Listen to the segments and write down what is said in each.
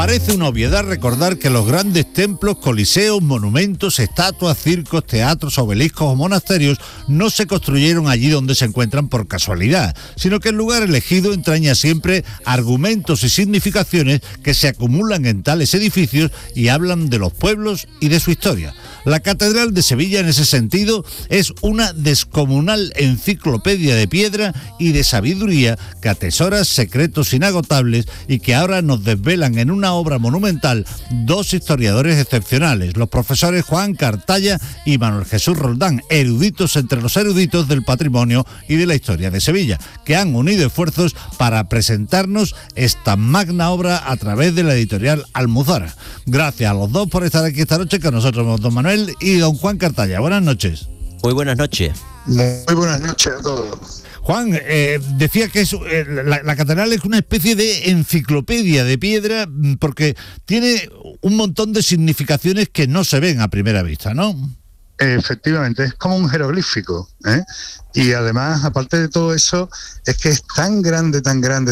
Parece una obviedad recordar que los grandes templos, coliseos, monumentos, estatuas, circos, teatros, obeliscos o monasterios no se construyeron allí donde se encuentran por casualidad, sino que el lugar elegido entraña siempre argumentos y significaciones que se acumulan en tales edificios y hablan de los pueblos y de su historia. La Catedral de Sevilla, en ese sentido, es una descomunal enciclopedia de piedra y de sabiduría que atesora secretos inagotables y que ahora nos desvelan en una obra monumental dos historiadores excepcionales, los profesores Juan Cartaya y Manuel Jesús Roldán, eruditos entre los eruditos del patrimonio y de la historia de Sevilla, que han unido esfuerzos para presentarnos esta magna obra a través de la editorial Almuzara. Gracias a los dos por estar aquí esta noche, que nosotros somos don Manuel y don Juan Cartaya. Buenas noches. Muy buenas noches. Muy buenas noches a todos. Juan, decía que la catedral es una especie de enciclopedia de piedra porque tiene un montón de significaciones que no se ven a primera vista, ¿no? Efectivamente, es como un jeroglífico, ¿eh? Y además, aparte de todo eso, es que es tan grande,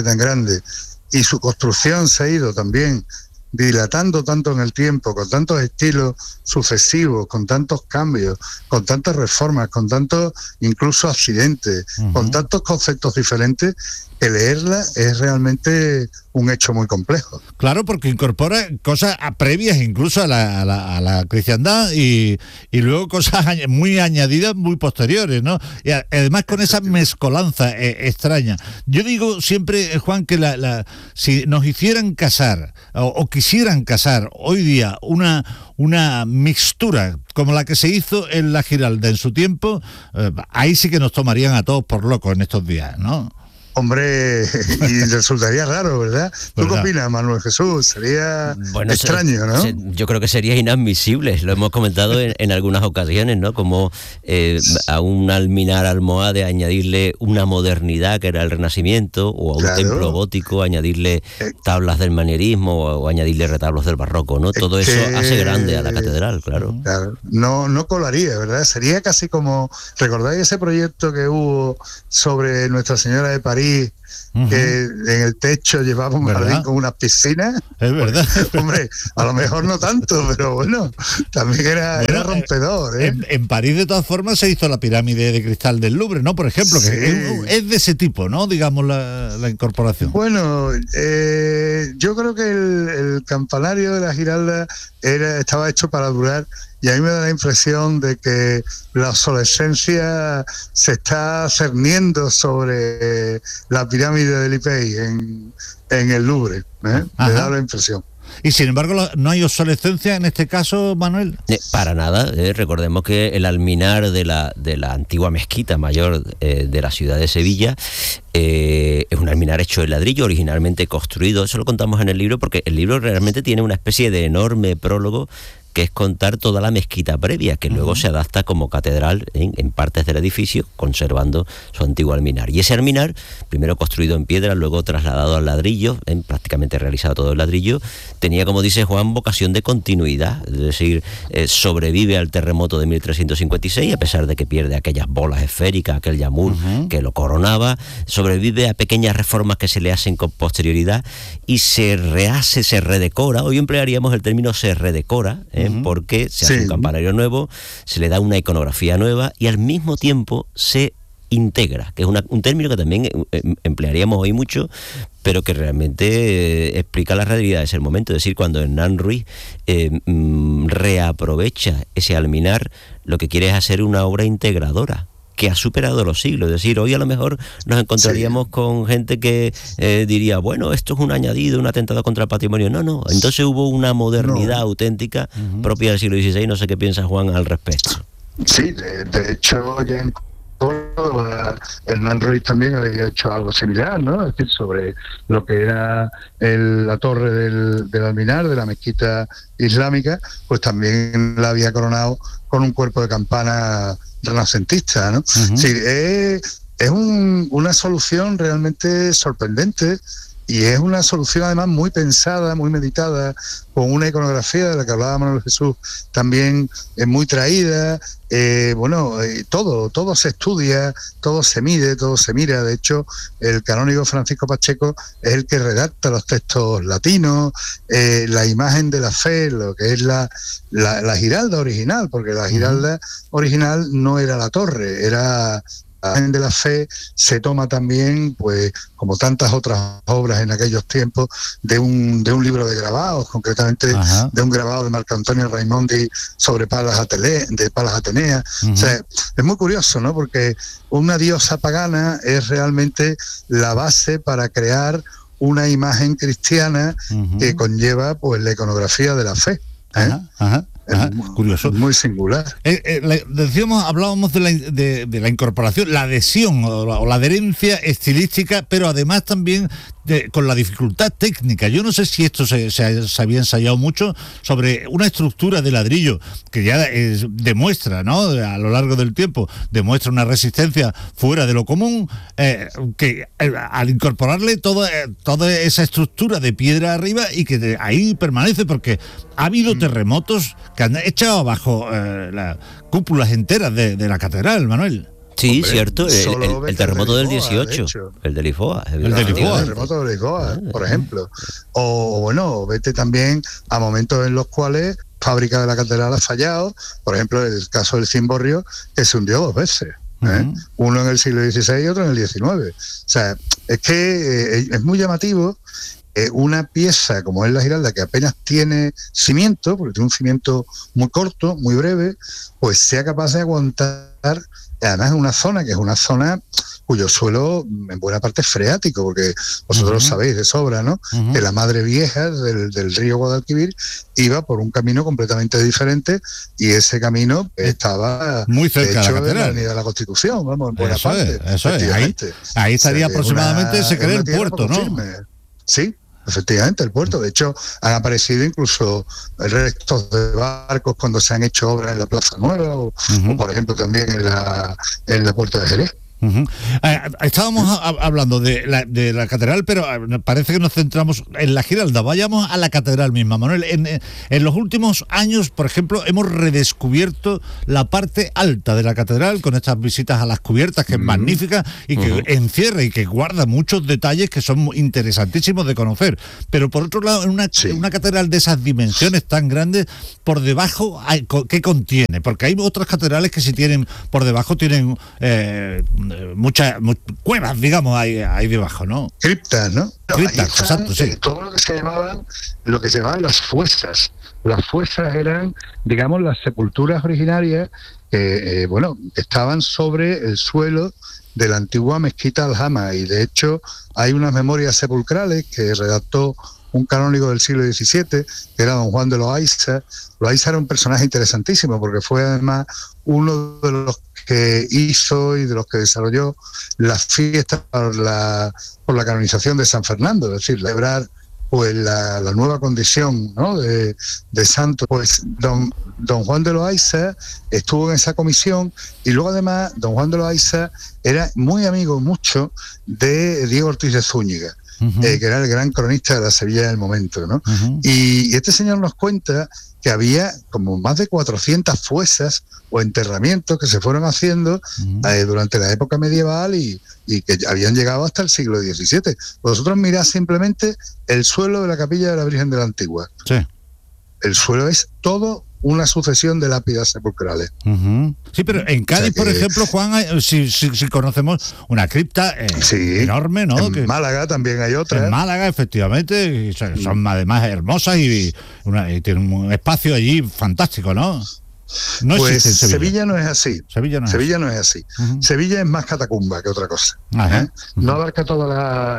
y su construcción se ha ido también dilatando tanto en el tiempo, con tantos estilos sucesivos, con tantos cambios, con tantas reformas, con tantos incluso accidentes, con tantos conceptos diferentes, que leerla es realmente un hecho muy complejo. Claro, porque incorpora cosas previas incluso a la cristiandad y luego cosas muy añadidas, muy posteriores, ¿no? Y además con esa mezcolanza extraña. Yo digo siempre, Juan, que si nos hicieran casar o quisieran casar hoy día una mixtura como la que se hizo en la Giralda en su tiempo, ahí sí que nos tomarían a todos por locos en estos días, ¿no? Hombre, y resultaría raro, ¿verdad? ¿Tú qué opinas, Manuel Jesús? Sería extraño, ¿no? Yo creo que sería inadmisible, lo hemos comentado en algunas ocasiones, ¿no? Como a un alminar almohade añadirle una modernidad que era el Renacimiento, o a un templo gótico añadirle tablas del manierismo o añadirle retablos del barroco, ¿no? Todo eso hace grande a la catedral, claro. No colaría, ¿verdad? Sería casi como, ¿recordáis ese proyecto que hubo sobre Nuestra Señora de París? Que en el techo llevaba un jardín con unas piscinas. Es verdad. Hombre, a lo mejor no tanto, pero bueno, también era rompedor, ¿eh? En París, de todas formas, se hizo la pirámide de cristal del Louvre, ¿no? Por ejemplo, que es de ese tipo, ¿no? Digamos, la incorporación. Bueno, yo creo que el campanario de la Giralda estaba hecho para durar. Y a mí me da la impresión de que la obsolescencia se está cerniendo sobre la pirámide de Lipey en el Louvre, ¿eh? Me da la impresión. Y sin embargo, ¿no hay obsolescencia en este caso, Manuel? Para nada. Recordemos que el alminar de la antigua mezquita mayor de la ciudad de Sevilla es un alminar hecho de ladrillo, originalmente construido. Eso lo contamos en el libro, porque el libro realmente tiene una especie de enorme prólogo que es contar toda la mezquita previa, que luego se adapta como catedral en partes del edificio, conservando su antiguo alminar. Y ese alminar, primero construido en piedra, luego trasladado al ladrillo, prácticamente realizado todo el ladrillo, tenía, como dice Juan, vocación de continuidad, es decir, sobrevive al terremoto de 1356, a pesar de que pierde aquellas bolas esféricas, aquel yamur que lo coronaba, sobrevive a pequeñas reformas que se le hacen con posterioridad y se rehace, se redecora. Hoy emplearíamos el término se redecora, porque se hace un campanario nuevo, se le da una iconografía nueva y al mismo tiempo se integra, que es un término que también emplearíamos hoy mucho, pero que realmente explica la realidad de ese momento. Es decir, cuando Hernán Ruiz reaprovecha ese alminar, lo que quiere es hacer una obra integradora que ha superado los siglos. Es decir, hoy a lo mejor nos encontraríamos con gente que diría, bueno, esto es un añadido, un atentado contra el patrimonio. No. Entonces hubo una modernidad auténtica propia del siglo XVI. No sé qué piensa Juan al respecto. Sí, de hecho, ya en Córdoba, Hernán Ruiz también había hecho algo similar, ¿no? Es decir, sobre lo que era la torre del alminar, de la mezquita islámica, pues también la había coronado con un cuerpo de campana renacentista, ¿no? Sí, es una solución realmente sorprendente Y es una solución además muy pensada, muy meditada, con una iconografía de la que hablaba Manuel Jesús también muy traída. Todo se estudia, todo se mide, todo se mira. De hecho, el canónigo Francisco Pacheco es el que redacta los textos latinos, la imagen de la fe, lo que es la Giralda original, porque la Giralda original no era la torre, era... La imagen de la fe se toma también, pues, como tantas otras obras en aquellos tiempos, de un libro de grabados, concretamente de un grabado de Marco Antonio Raimondi sobre Palas Atenea. O sea, es muy curioso, ¿no? Porque una diosa pagana es realmente la base para crear una imagen cristiana que conlleva, pues, la iconografía de la fe. Curioso. Muy singular. Hablábamos de la incorporación, la adhesión o la adherencia estilística, pero además también con la dificultad técnica. Yo no sé si esto se había ensayado mucho sobre una estructura de ladrillo que ya demuestra, ¿no? A lo largo del tiempo, demuestra una resistencia fuera de lo común, que al incorporarle toda esa estructura de piedra arriba y que ahí permanece, porque ha habido terremotos que han echado abajo las cúpulas enteras de la catedral, Manuel. Sí, hombre, cierto, el terremoto del 18, el de Lisboa. El terremoto de Lisboa, por ejemplo. O vete también a momentos en los cuales fábrica de la catedral ha fallado, por ejemplo, el caso del cimborrio, que se hundió 2 veces. Uno en el siglo XVI y otro en el XIX. O sea, es que es muy llamativo una pieza como es la Giralda, que apenas tiene cimiento, porque tiene un cimiento muy corto, muy breve, pues sea capaz de aguantar, además en una zona que es una zona cuyo suelo en buena parte es freático, porque vosotros lo sabéis de sobra, ¿no? Que la madre vieja del río Guadalquivir iba por un camino completamente diferente, y ese camino estaba muy cerca de la catedral, en la Avenida de la Constitución, vamos, en buena parte. Eso es. Ahí estaría aproximadamente, se cree el puerto, ¿no? Sí. Efectivamente, el puerto. De hecho, han aparecido incluso restos de barcos cuando se han hecho obras en la Plaza Nueva o por ejemplo, también en la Puerta de Jerez. Estábamos hablando de la catedral, pero parece que nos centramos en la Giralda. Vayamos a la catedral misma, Manuel. En los últimos años, por ejemplo, hemos redescubierto la parte alta de la catedral con estas visitas a las cubiertas, que es magnífica y que encierra y que guarda muchos detalles que son interesantísimos de conocer. Pero por otro lado, en una catedral de esas dimensiones tan grandes, por debajo, ¿qué contiene? Porque hay otras catedrales que si tienen por debajo tienen muchas cuevas, digamos, ahí debajo, ¿no? Criptas, ¿no? Criptas, exacto, sí. Todo lo que se llamaban las fuesas. Las fuesas eran, digamos, las sepulturas originarias que estaban sobre el suelo de la antigua mezquita Aljama, y de hecho hay unas memorias sepulcrales que redactó un canónigo del siglo XVII, que era don Juan de Loaiza. Loaiza era un personaje interesantísimo porque fue además uno de los que hizo y de los que desarrolló las fiestas por la canonización de San Fernando, es decir, celebrar pues la nueva condición, ¿no?, de santo. Pues don Juan de Loaiza estuvo en esa comisión, y luego además don Juan de Loaiza era muy amigo mucho de Diego Ortiz de Zúñiga, que era el gran cronista de la Sevilla del momento, ¿no? Y este señor nos cuenta que había como más de 400 fuesas o enterramientos que se fueron haciendo durante la época medieval y que habían llegado hasta el siglo XVII. Vosotros mirad simplemente el suelo de la capilla de la Virgen de la Antigua. Sí. El suelo es todo una sucesión de lápidas sepulcrales. Sí, pero en Cádiz, por ejemplo, Juan, si conocemos una cripta enorme, ¿no? En Málaga también hay otra. En Málaga, efectivamente, son además hermosas y tienen un espacio allí fantástico, ¿no? No pues existe en Sevilla no es así. Sevilla no es así. Sevilla es más catacumba que otra cosa. No abarca toda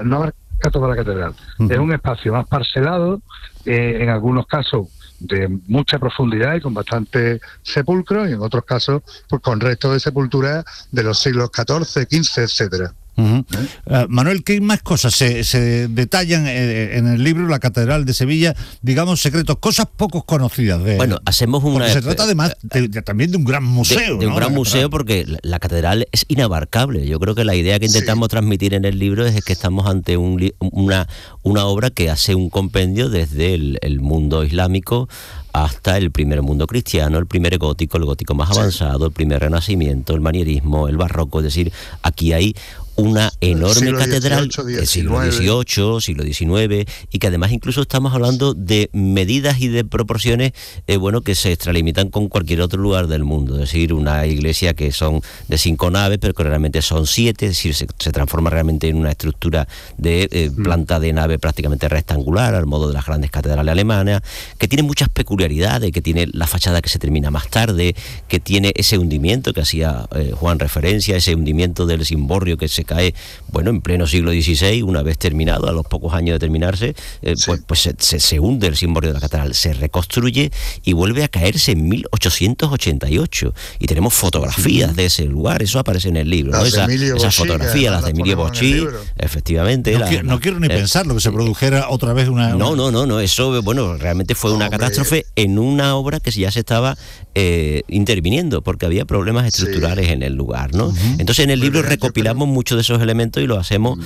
la catedral. Es un espacio más parcelado, en algunos casos de mucha profundidad y con bastante sepulcro, y en otros casos pues con restos de sepultura de los siglos XIV, XV, etcétera. Manuel, ¿qué más cosas se detallan en el libro La Catedral de Sevilla? Digamos, secretos, cosas poco conocidas. Bueno, hacemos una... Porque se trata además también de un gran museo. De un gran museo, porque la catedral es inabarcable. Yo creo que la idea que intentamos transmitir en el libro es que estamos ante una obra que hace un compendio desde el mundo islámico hasta el primer mundo cristiano, el primer gótico, el gótico más avanzado, el primer renacimiento, el manierismo, el barroco. Es decir, aquí hay una enorme catedral del siglo XVIII, siglo XIX, y que además incluso estamos hablando de medidas y de proporciones que se extralimitan con cualquier otro lugar del mundo. Es decir, una iglesia que son de 5 naves, pero que realmente son 7, es decir, se transforma realmente en una estructura de planta de nave prácticamente rectangular, al modo de las grandes catedrales alemanas, que tiene muchas peculiaridades, que tiene la fachada que se termina más tarde, que tiene ese hundimiento que hacía Juan referencia, ese hundimiento del cimborrio que se cae, en pleno siglo XVI, una vez terminado, a los pocos años de terminarse, pues se hunde el cimborrio de la catedral, se reconstruye y vuelve a caerse en 1888. Y tenemos fotografías de ese lugar, eso aparece en el libro, ¿no? Esas fotografías, las de Emilio Boschí, efectivamente. No quiero ni pensarlo, que se produjera otra vez una... No, eso, realmente fue una catástrofe en una obra que ya se estaba interviniendo, porque había problemas estructurales en el lugar, ¿no? Entonces en el libro recopilamos muchos de esos elementos y lo hacemos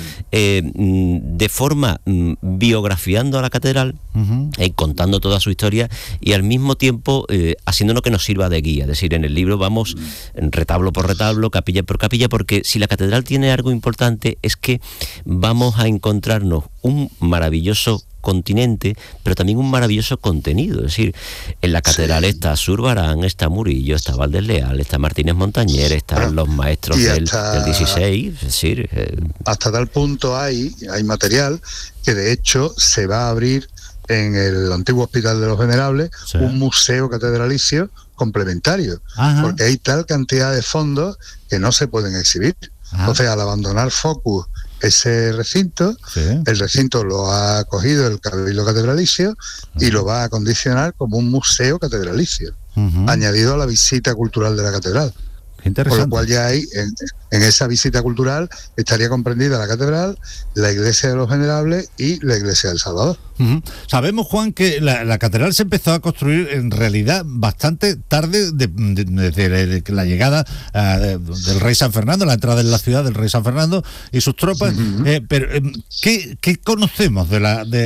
de forma biografiando a la catedral, contando toda su historia y al mismo tiempo haciéndonos que nos sirva de guía. Es decir, en el libro vamos retablo por retablo, capilla por capilla, porque si la catedral tiene algo importante es que vamos a encontrarnos un maravilloso continente, pero también un maravilloso contenido. Es decir, en la catedral está Zurbarán, está Murillo, está Valdés Leal, está Martínez Montañer, están los maestros del 16. Es decir, hasta tal punto hay material que de hecho se va a abrir en el antiguo Hospital de los Venerables un museo catedralicio complementario, porque hay tal cantidad de fondos que no se pueden exhibir. Entonces, al abandonar Focus ese recinto, el recinto lo ha acogido el Cabildo Catedralicio y lo va a acondicionar como un museo catedralicio, añadido a la visita cultural de la catedral. Por lo cual ya hay, en esa visita cultural estaría comprendida la catedral, la iglesia de los Venerables y la iglesia del Salvador. Sabemos, Juan, que la catedral se empezó a construir en realidad bastante tarde desde la llegada del rey San Fernando, la entrada en la ciudad del rey San Fernando y sus tropas. Pero ¿qué conocemos de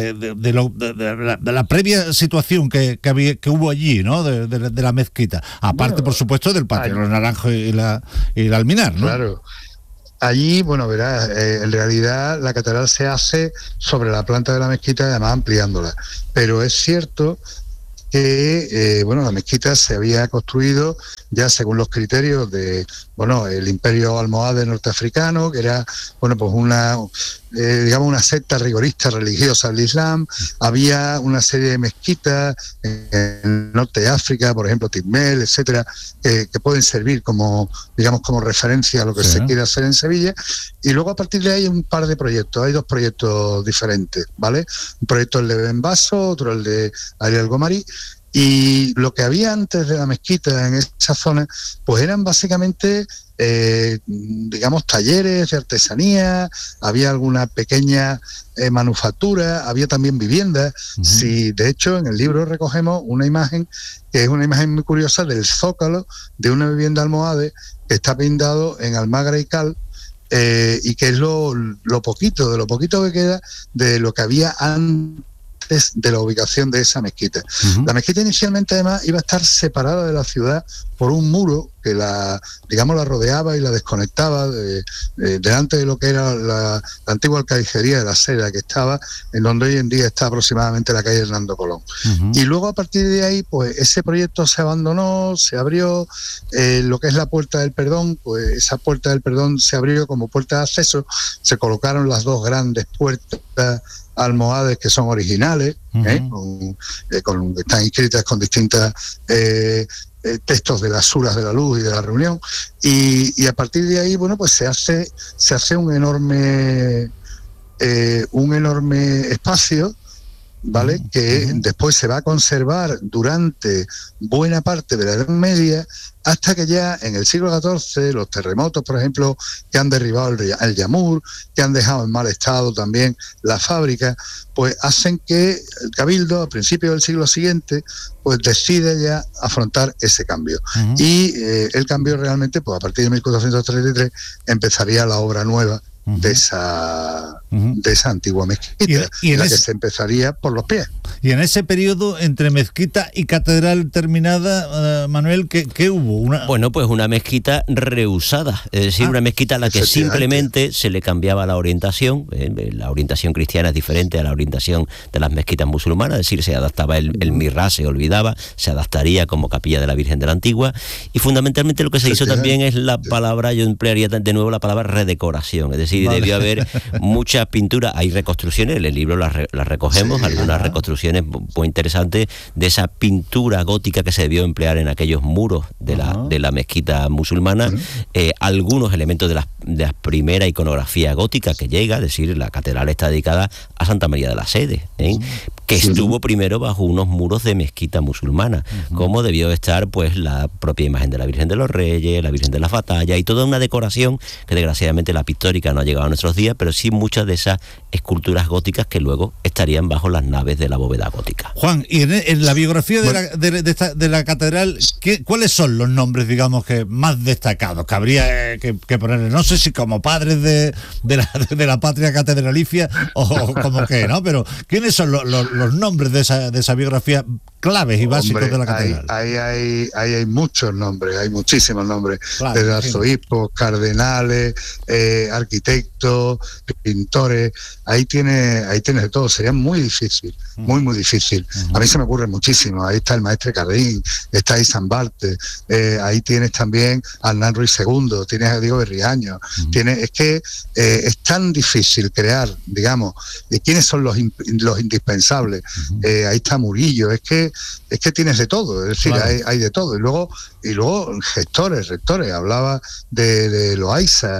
la previa situación que hubo allí, ¿no? de la mezquita? Aparte, por supuesto, del patio de los Naranjos y el alminar, ¿no? Claro. Allí, verás, en realidad la catedral se hace sobre la planta de la mezquita y además ampliándola. Pero es cierto que, la mezquita se había construido ya según los criterios de, el imperio almohade norteafricano, que era, pues una secta rigorista religiosa del Islam. Había una serie de mezquitas en el norte de África, por ejemplo, Tizmel, etcétera, que pueden servir como referencia a lo que se quiere hacer en Sevilla. Y luego a partir de ahí hay un par de proyectos, hay 2 proyectos diferentes, ¿vale? Un proyecto el de Benbaso, otro el de Ariel Gomari. Y lo que había antes de la mezquita en esa zona, pues eran básicamente, talleres de artesanía, había alguna pequeña manufactura, había también viviendas. Sí, de hecho, en el libro recogemos una imagen, que es una imagen muy curiosa del zócalo de una vivienda almohade que está pintado en almagra y cal, y que es lo poquito que queda de lo que había antes de la ubicación de esa mezquita. La mezquita inicialmente además iba a estar separada de la ciudad por un muro que la rodeaba y la desconectaba delante de lo que era la antigua alcaicería de la Seda, que estaba en donde hoy en día está aproximadamente la calle Hernando Colón. Y luego a partir de ahí, pues ese proyecto se abandonó, se abrió lo que es la Puerta del Perdón, pues esa Puerta del Perdón se abrió como puerta de acceso, se colocaron las 2 grandes puertas almohades que son originales, están inscritas con distintas textos de las suras de la luz y de la reunión, y a partir de ahí, pues se hace un enorme espacio ¿vale? Que después se va a conservar durante buena parte de la Edad Media, hasta que ya en el siglo XIV los terremotos, por ejemplo, que han derribado el Yamur, que han dejado en mal estado también la fábrica, pues hacen que el Cabildo, a principios del siglo siguiente, pues decide ya afrontar ese cambio. Y el cambio realmente, pues a partir de 1433, empezaría la obra nueva de esa antigua mezquita, en la que se empezaría por los pies. Y en ese periodo, entre mezquita y catedral terminada, Manuel, ¿qué hubo? Bueno, pues una mezquita reusada, es decir, una mezquita a la que simplemente se le cambiaba la orientación. La orientación cristiana es diferente a la orientación de las mezquitas musulmanas, es decir, se adaptaba el mihrab, se olvidaba, se adaptaría como capilla de la Virgen de la Antigua, y fundamentalmente lo que se hizo también es la palabra, yo emplearía de nuevo la palabra redecoración, es decir, debió haber muchas pinturas, hay reconstrucciones, en el libro las recogemos, algunas reconstrucciones muy interesantes de esa pintura gótica que se debió emplear en aquellos muros de la mezquita musulmana, algunos elementos de la primera iconografía gótica que llega, es decir, la catedral está dedicada a Santa María de la Sede, que estuvo primero bajo unos muros de mezquita musulmana, como debió estar pues la propia imagen de la Virgen de los Reyes, la Virgen de las Batallas y toda una decoración que desgraciadamente la pictórica no ha llegado a nuestros días, pero sí muchas de esas esculturas góticas que luego estarían bajo las naves de la bóveda gótica. Juan, y en la biografía de la catedral, ¿cuáles son los nombres, digamos, que más destacados que habría que ponerle? No sé si como padres de la patria catedralicia o como que, ¿no? Pero ¿quiénes son los nombres de esa biografía claves y básicos de la catedral? Ahí hay muchos nombres, hay muchísimos nombres, claro, desde arzobispos, cardenales, arquitectos, pintores, ahí tienes de todo. Sería muy difícil, muy difícil. A mí se me ocurre muchísimo. Ahí está el maestre Carrín, está ahí San Barte, ahí tienes también a Hernán Ruiz II, tienes a Diego Berriaño, es que es tan difícil crear, digamos, quiénes son los indispensables. Ahí está Murillo, es que tienes de todo, es decir, claro, hay de todo. Y luego gestores, rectores, hablaba de Loaiza,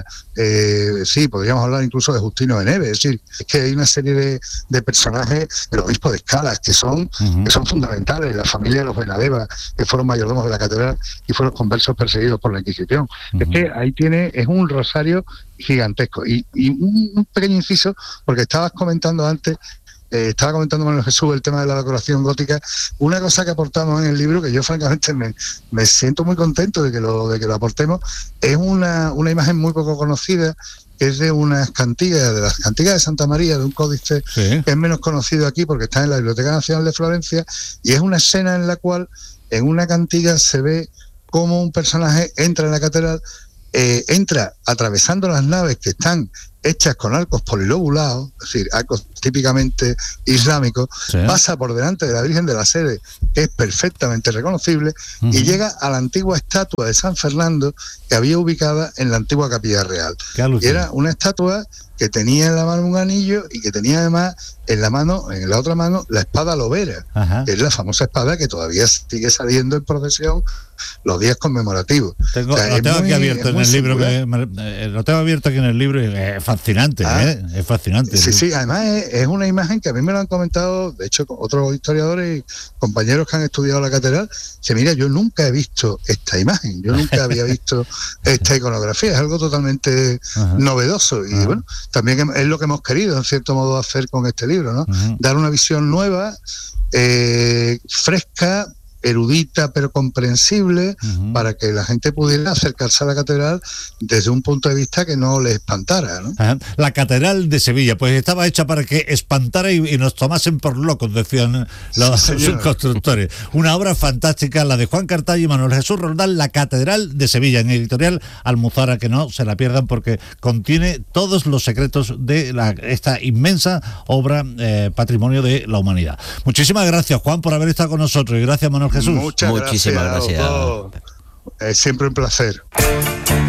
sí, podríamos hablar incluso de Justino de Neves, es decir, es que hay una serie de personajes, el obispo de Escalas, que son fundamentales, la familia de los Benadeva, que fueron mayordomos de la catedral y fueron conversos perseguidos por la Inquisición. Es que ahí es un rosario gigantesco. Y un pequeño inciso, porque estabas comentando antes, estaba comentando Manuel Jesús el tema de la decoración gótica. Una cosa que aportamos en el libro, que yo francamente me siento muy contento de que lo aportemos, es una imagen muy poco conocida, que es de unas cantigas, de las cantigas de Santa María, de un códice que es menos conocido aquí porque está en la Biblioteca Nacional de Florencia, y es una escena en la cual en una cantiga se ve cómo un personaje entra en la catedral, entra atravesando las naves que están hechas con arcos polilobulados, es decir, arcos típicamente islámicos, pasa por delante de la Virgen de la Sede, que es perfectamente reconocible, y llega a la antigua estatua de San Fernando que había ubicada en la antigua Capilla Real. Y era una estatua que tenía en la mano un anillo y que tenía además en la otra mano, la espada lobera, que es la famosa espada que todavía sigue saliendo en procesión los días conmemorativos. Lo tengo aquí abierto en el libro, lo tengo abierto aquí en el libro y es fascinante, es fascinante. Sí, además es una imagen que a mí me lo han comentado, de hecho, otros historiadores y compañeros que han estudiado la catedral, que mira, yo nunca he visto esta imagen, yo nunca había visto esta iconografía, es algo totalmente novedoso, y bueno, también es lo que hemos querido, en cierto modo, hacer con este libro, ¿no? Dar una visión nueva, fresca, erudita pero comprensible, para que la gente pudiera acercarse a la catedral desde un punto de vista que no le espantara, ¿no? La catedral de Sevilla, pues estaba hecha para que espantara y nos tomasen por locos, decían los constructores. Una obra fantástica, la de Juan Cartaya y Manuel Jesús Roldán, La Catedral de Sevilla, en editorial Almuzara, que no se la pierdan porque contiene todos los secretos de esta inmensa obra, patrimonio de la humanidad. Muchísimas gracias, Juan, por haber estado con nosotros, y gracias, Manuel Jesús. Muchísimas gracias. Es siempre un placer.